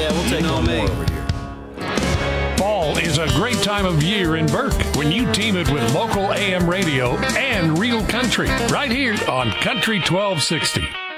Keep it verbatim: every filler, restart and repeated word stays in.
Yeah, we'll take You know one me. more over here. Fall is a great time of year in Burke when you team it with local A M radio and real country right here on Country twelve sixty.